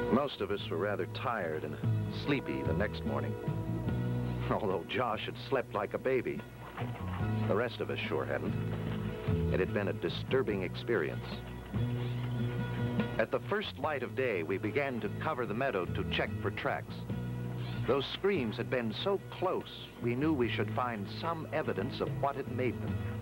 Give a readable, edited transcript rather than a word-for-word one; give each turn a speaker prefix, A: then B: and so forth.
A: Most of us were rather tired and sleepy the next morning. Although Josh had slept like a baby, the rest of us sure hadn't. It had been a disturbing experience. At the first light of day, we began to cover the meadow to check for tracks. Those screams had been so close, we knew we should find some evidence of what had made them.